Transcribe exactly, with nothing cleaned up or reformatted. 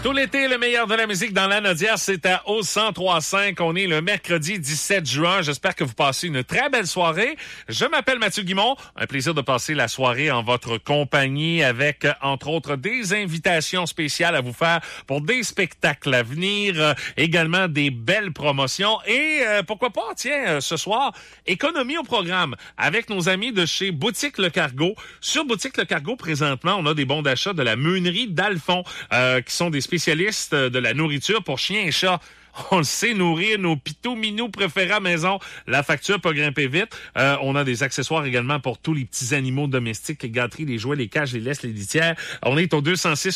Tout l'été, le meilleur de la musique dans l'Anaudière, c'est à O cent trois cinq. On est le mercredi dix-sept juin. J'espère que vous passez une très belle soirée. Je m'appelle Mathieu Guimond. Un plaisir de passer la soirée en votre compagnie avec, entre autres, des invitations spéciales à vous faire pour des spectacles à venir, euh, également des belles promotions et, euh, pourquoi pas, tiens, euh, ce soir, économie au programme avec nos amis de chez Boutique Le Cargo. Sur Boutique Le Cargo, présentement, on a des bons d'achat de la meunerie d'Alphon, euh, qui sont des spécialistes de la nourriture pour chiens et chats. On le sait, nourrir nos pitous minous préférés à maison. La facture peut grimper vite. Euh, on a des accessoires également pour tous les petits animaux domestiques, les gâteries, les jouets, les cages, les laisses, les litières. On est au deux cent six